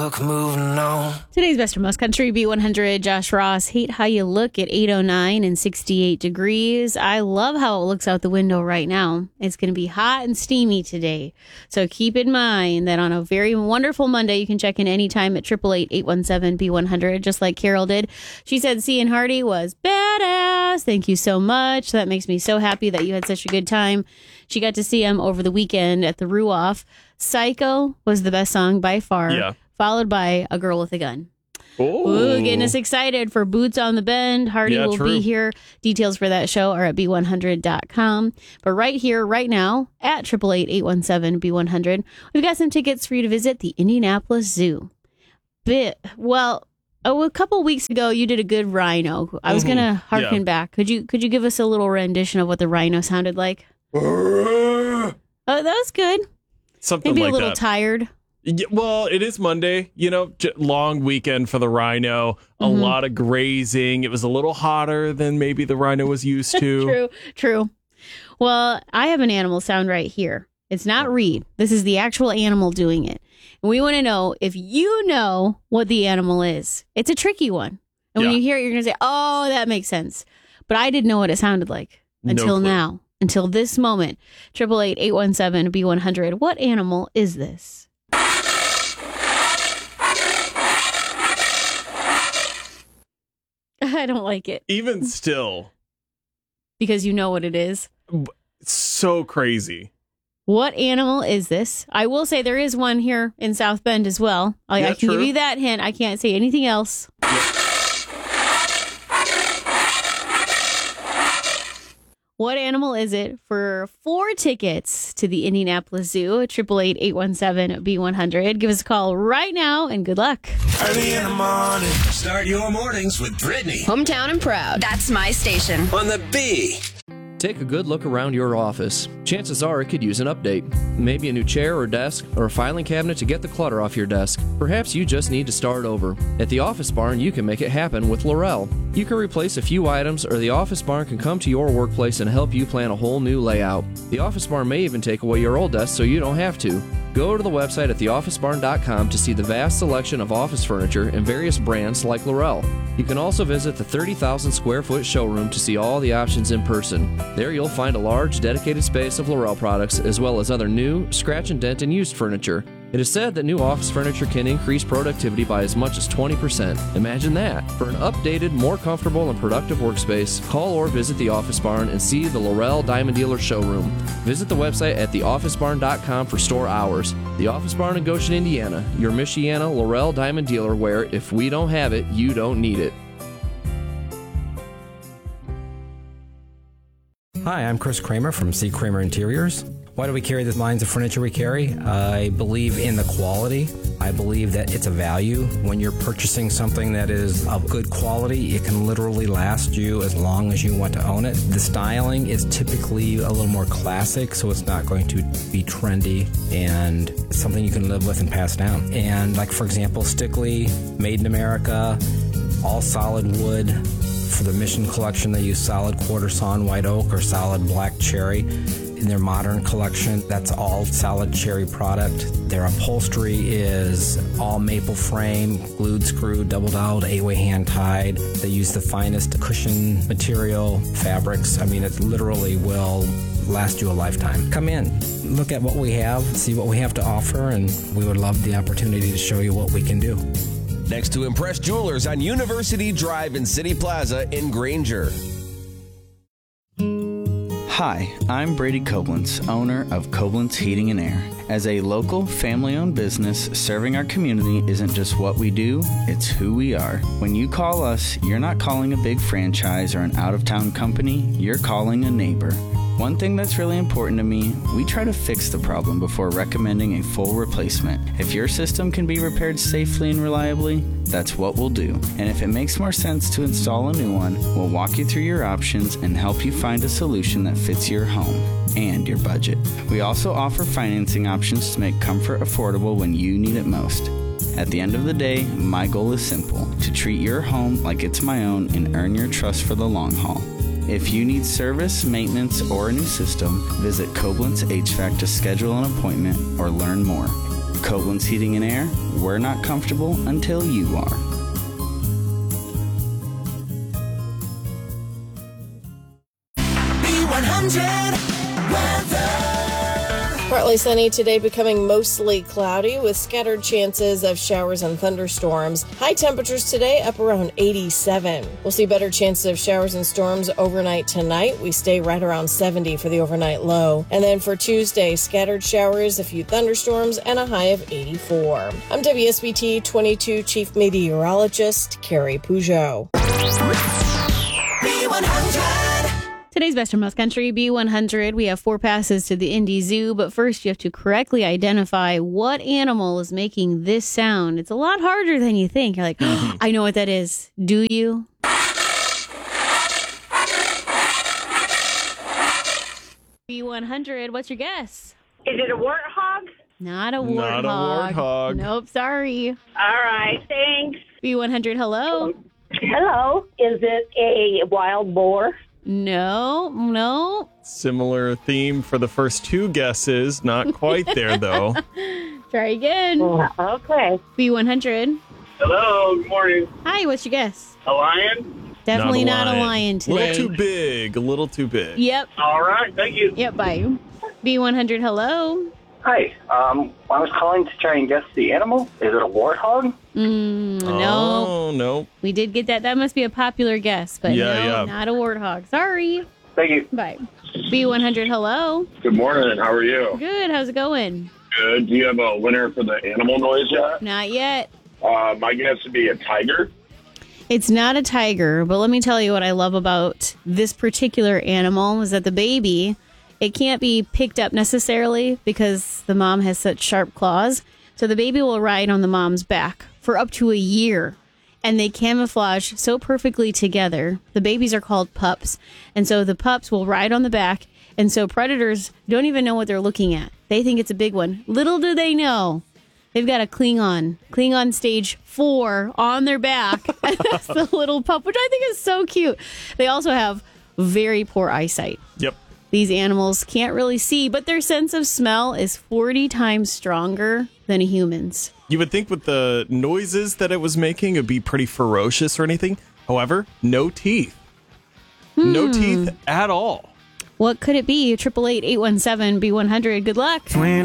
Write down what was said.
look, moving on. Today's Best from Most Country, B100, Josh Ross. Hate how you look at 8:09 and 68 degrees. I love how it looks out the window right now. It's going to be hot and steamy today. So keep in mind that on a very wonderful Monday, you can check in anytime at 888-817-B100, just like Carol did. She said Cian Hardy was badass. Thank you so much. That makes me so happy that you had such a good time. She got to see him over the weekend at the Ruoff. Psycho was the best song by far, followed by A Girl with a Gun. Ooh, getting us excited for Boots on the Bend. Hardy will be here. Details for that show are at B100.com. But right here, right now, at 888-817-B100, we've got some tickets for you to visit the Indianapolis Zoo. A couple weeks ago, you did a good rhino. I was going to harken back. Could you give us a little rendition of what the rhino sounded like? Oh, that was good. Something maybe like a little that. Tired. Yeah, well, it is Monday, long weekend for the rhino, a lot of grazing. It was a little hotter than maybe the rhino was used to. True. Well, I have an animal sound right here. It's not Reed. This is the actual animal doing it. And we want to know if you know what the animal is. It's a tricky one. And when you hear it, you're going to say, oh, that makes sense. But I didn't know what it sounded like until now. Until this moment. 888-817-B100. What animal is this? I don't like it. Even still. Because you know what it is. It's so crazy. What animal is this? I will say there is one here in South Bend as well. I can give you that hint. I can't say anything else. What animal is it? For 4 tickets to the Indianapolis Zoo at 888-817-B100. Give us a call right now and good luck. Early in the morning. Start your mornings with Brittany. Hometown and proud. That's my station. On the B. Take a good look around your office. Chances are it could use an update. Maybe a new chair or desk, or a filing cabinet to get the clutter off your desk. Perhaps you just need to start over. At the Office Barn, you can make it happen with Laurel. You can replace a few items, or the Office Barn can come to your workplace and help you plan a whole new layout. The Office Barn may even take away your old desk so you don't have to. Go to the website at theofficebarn.com to see the vast selection of office furniture and various brands like Laurel. You can also visit the 30,000 square foot showroom to see all the options in person. There you'll find a large dedicated space of Laurel products as well as other new, scratch and dent and used furniture. It is said that new office furniture can increase productivity by as much as 20%. Imagine that. For an updated, more comfortable and productive workspace, call or visit the Office Barn and see the Laurel Diamond Dealer showroom. Visit the website at theofficebarn.com for store hours. The Office Barn in Goshen, Indiana, your Michiana Laurel Diamond Dealer where if we don't have it, you don't need it. Hi, I'm Chris Kramer from C. Kramer Interiors. Why do we carry the lines of furniture we carry? I believe in the quality. I believe that it's a value. When you're purchasing something that is of good quality, it can literally last you as long as you want to own it. The styling is typically a little more classic, so it's not going to be trendy, and it's something you can live with and pass down. And like, for example, Stickley, made in America, all solid wood. For the Mission collection, they use solid quarter sawn white oak or solid black cherry. In their modern collection, that's all solid cherry product. Their upholstery is all maple frame, glued, screwed, double doweled, 8-way hand tied. They use the finest cushion material, fabrics. I mean, it literally will last you a lifetime. Come in, look at what we have, see what we have to offer, and we would love the opportunity to show you what we can do. Next to Impress Jewelers on University Drive in City Plaza in Granger. Hi, I'm Brady Koblenz, owner of Koblenz Heating and Air. As a local, family-owned business, serving our community isn't just what we do, it's who we are. When you call us, you're not calling a big franchise or an out-of-town company, you're calling a neighbor. One thing that's really important to me, we try to fix the problem before recommending a full replacement. If your system can be repaired safely and reliably, that's what we'll do. And if it makes more sense to install a new one, we'll walk you through your options and help you find a solution that fits your home and your budget. We also offer financing options to make comfort affordable when you need it most. At the end of the day, my goal is simple, to treat your home like it's my own and earn your trust for the long haul. If you need service, maintenance, or a new system, visit Koblenz HVAC to schedule an appointment or learn more. Koblenz Heating and Air, we're not comfortable until you are. B100 weather. Partly sunny today, becoming mostly cloudy with scattered chances of showers and thunderstorms. High temperatures today up around 87. We'll see better chances of showers and storms overnight tonight. We stay right around 70 for the overnight low. And then for Tuesday, scattered showers, a few thunderstorms, and a high of 84. I'm WSBT 22 Chief Meteorologist Carrie Peugeot. B100. Today's Best from Most Country, B100. We have 4 passes to the Indy Zoo, but first you have to correctly identify what animal is making this sound. It's a lot harder than you think. You're like, I know what that is. Do you? B100, what's your guess? Is it a warthog? Not a warthog. Not a warthog. Nope, sorry. All right, thanks. B100, hello? Hello. Is it a wild boar? No. Similar theme for the first 2 guesses. Not quite there, though. Try again. Okay. B100. Hello, good morning. Hi, what's your guess? A lion? Definitely not a lion today. A little too big. Yep. All right, thank you. Yep, bye. B100, hello? Hi, I was calling to try and guess the animal. Is it a warthog? No. Oh, no. We did get that. That must be a popular guess, but no, not a warthog. Sorry. Thank you. Bye. B100, hello? Good morning, how are you? Good, how's it going? Good. Do you have a winner for the animal noise yet? Not yet. My guess would be a tiger. It's not a tiger, but let me tell you what I love about this particular animal is that the baby, it can't be picked up necessarily because the mom has such sharp claws. So the baby will ride on the mom's back for up to a year. And they camouflage so perfectly together. The babies are called pups. And so the pups will ride on the back. And so predators don't even know what they're looking at. They think it's a big one. Little do they know, they've got a Klingon stage 4 on their back. That's the little pup, which I think is so cute. They also have very poor eyesight. Yep. These animals can't really see, but their sense of smell is 40 times stronger than a human's. You would think with the noises that it was making, it would be pretty ferocious or anything. However, no teeth. No teeth at all. What could it be? 888-817-B100. Good luck. 20